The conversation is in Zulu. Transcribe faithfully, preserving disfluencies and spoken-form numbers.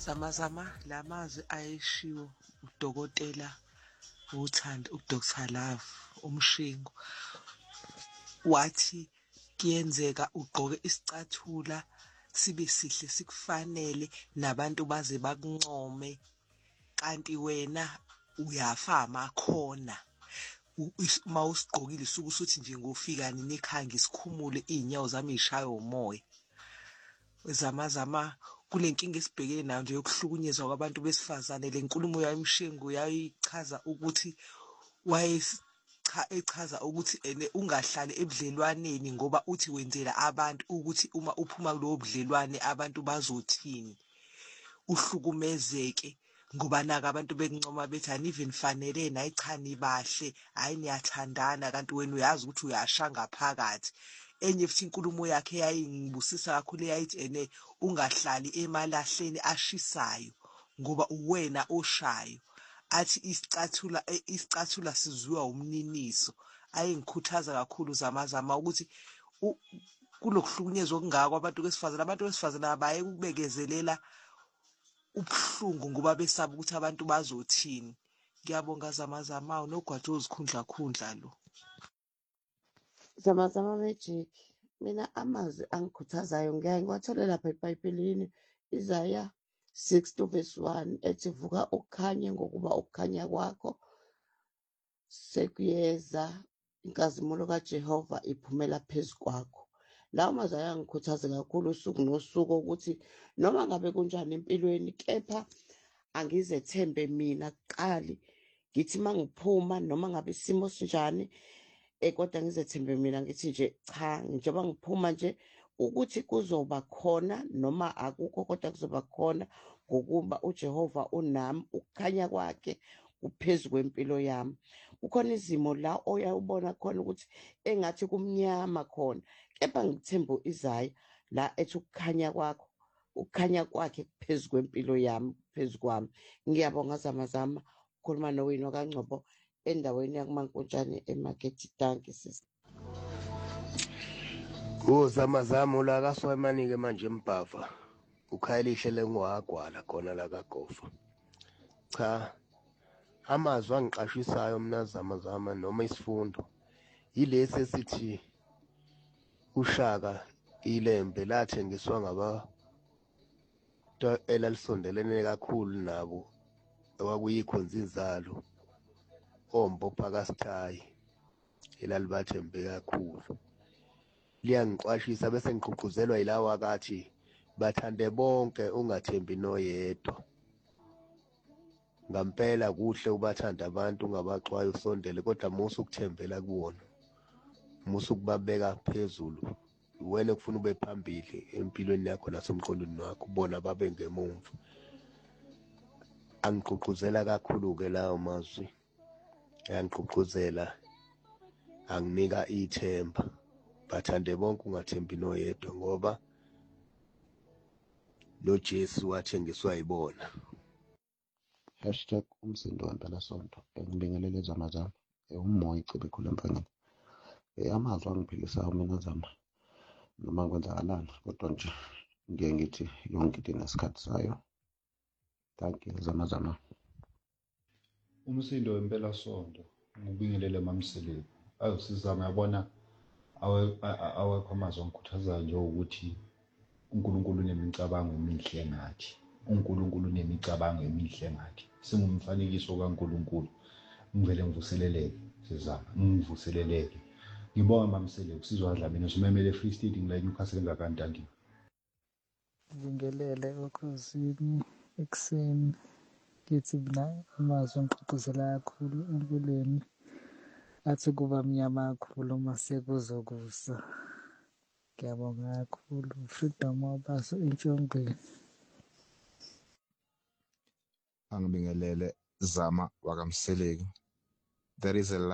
Zamazama la mazwi ayeshiwo udokotela uThando uDoctor Love uMshingo wathi kuyenzeka ugqoke isicathula sibe sihle sikufanele nabantu baze bakuncome kanti wena uyafa makhona uma usigqokile suku usuthi nje ngofika nini ekhaya ngisikhumule iy'nyawo zami y'shaywe umoya. Zamazama kule nkinga esibhekene nayo nje yokuhlukunyezwa kwabantu besifazane, le nkulumo yayimshingo yayichaza ukuthi wayecha echaza ukuthi ene ungahlali ebudlelwaneni ngoba uthi wenzela abantu ukuthi uma uphuma kulobo budlelwane abantu bazothini, uhlukumezeke ngoba naka abantu bekuncoma bethi anive nifanele nayi cha nibahle hhayi niyathandana kanti wena uyazi ukuthi uyasha ngaphakathi. Enye futhi inkulumo yakhe yayingibusisa kakhulu eyayithi ene ungahlali emalahleni ashisayo ngoba uwena oshayo. Athi isicathula isicathula sizwiwa umniniso. Ayingikhuthaza kakhulu Zamazama ukuthi kulokuhlukunyezwa okungaka kwabantu besifazane, abantu besifazane abayeke ukubekezelela ubuhlungu ngoba besaba ukuthi abantu bazothini. Ngiyabonga Zamazama nogwaja ozikhundla khundla lo. Zamazama Magic, mina amazwi angikhuthazayo ngiyaye ngiwathole lapha eBhayibhelini, Isaiah sixty verse one ethi vuka ukukhanye ngokuba ukukhanya kwakho sekuyeza, inkazimulo kaJehova iphumela phezu kwakho. Lawo mazwi ayangikhuthaza kakhulu usuku nosuku ukuthi noma ngabe kunjani empilweni, kepha angizethembe mina kuqali ngithi mangiphuma noma ngabe isimo sinjani, eh kodwa ngizethembe mina ngithi nje cha, njengoba ngiphuma nje ukuthi kuzoba khona noma akukho kodwa kuzoba khona ngokuba uJehova unami, ukukhanya kwakhe kuphezu kwempilo yami. Kukhona izimo la oyawubona khona ukuthi engathi kumnyama khona, kepha ngithembe u-Isaya la ethi ukukhanya kwakho ukukhanya kwakhe kuphezu kwempilo yami, phezu kwami. Ngiyabonga Zamazama, ukhuluma noWinnie WakaNgcobo endaweni yakuMankutshane eMarket Tank sis. Zamazama ula kaSwayimanike manje eMbava ukhayelihle lengwagwala khona la kaGofa. Cha, amazwi angiqashisayo mina Zamazama noma isifundo yilesi esithi uShaka ilembe lathengiswa ngaba elalisondelene kakhulu nabo okwakuyikhonza inzalo oMbopha kaSthayi elalibathembe kakhulu. Liyangiqwashisa bese ngigqugquzelwa yilawa kathi bathande bonke ungathembi noyedwa. Ngampela kuhle ubathanda abantu ungabaxwayi usondele kodwa musa ukuthembela kuwona, musa ukubabeka phezulu, wena kufuna ube phambili empilweni yakho nasemqondweni wakho, bona babe ngemumva. Angigqugquzela kakhulu-ke lawo mazwi, ayangigqugquzela, anginika ithemba. Bathande bonke ungathembi noyedwa ngoba noJesu wathengiswa yibona. Hashtag umsindo wempelasonto. Ngibingelele Zamazama. Umoya icebe khulu emfangeni. Amazwi angiphilisayo mina Zama noma kwenzakalani kodwa nje ngiye ngithi yonke into inesikhathi sayo. Thank you Zamazama. Umsindo wempelasonto ngibingelele Mamseleni. Ayosizama yabona awekho amazwi angikhuthazayo njengokuthi uNkulunkulu unemicabango emihle ngathi. uNkulunkulu unemicabango emihle ngathi. Singumfanekiso kaNkulunkulu. Ngivele ngivuseleleke Sizama, ngivuseleleke. Ngibonga Mamsele ukusizwa Dlamini simemele Free State ngila Newcastle ngakantanti. Ngibingelele okhosini ekuseni ngithi mina amazwi angigqugquzela kakhulu empilweni athi kuba mnyama kakhulu uma sekuzokusa. Ngiyabonga kakhulu freedom wabaso entshongweni. Angibingelele Zama wakaMseleki. There is a